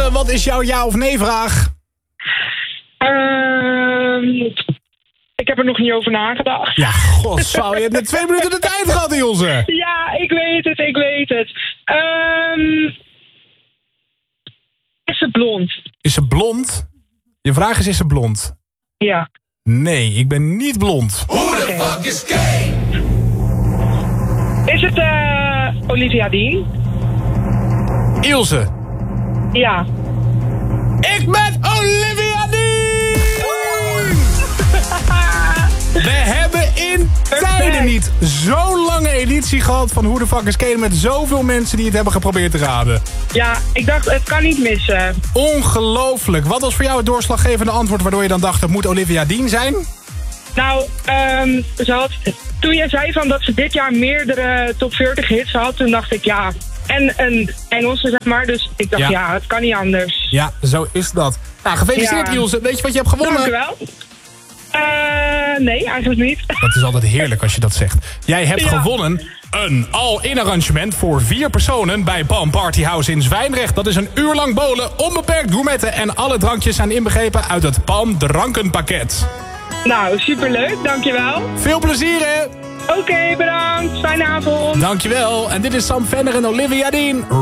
Ilse, wat is jouw ja of nee vraag? Ik heb er nog niet over nagedacht. Ja, godzijdank, je hebt net 2 minuten de tijd gehad, Ilse. Ja, ik weet het. Is ze blond? Is ze blond? Je vraag is ze blond? Ja. Nee, ik ben niet blond. Who the fuck is gay? Is het Olivia Dean? Ilse. Ja. Ik ben Olivia Dean! We hebben in tijden niet zo'n lange editie gehad van Who the fuck is gay met zoveel mensen die het hebben geprobeerd te raden. Ja, ik dacht, het kan niet missen. Ongelooflijk. Wat was voor jou het doorslaggevende antwoord waardoor je dan dacht, het moet Olivia Dean zijn? Nou, toen jij zei van dat ze dit jaar meerdere top 40 hits had, toen dacht ik ja. En een Engelse, zeg maar. Dus ik dacht ja, het kan niet anders. Ja, zo is dat. Nou, gefeliciteerd Ilse. Weet je wat je hebt gewonnen? Dank je wel. Nee, eigenlijk niet. Dat is altijd heerlijk als je dat zegt. Jij hebt gewonnen een all-in arrangement voor 4 personen bij Palm Party House in Zwijndrecht. Dat is een uur lang bowlen, onbeperkt gourmetten en alle drankjes zijn inbegrepen uit het Palm drankenpakket. Nou, superleuk. Dankjewel. Veel plezier, hè? Oké, bedankt. Fijne avond. Dankjewel. En dit is Sam Venner en Olivia Dean.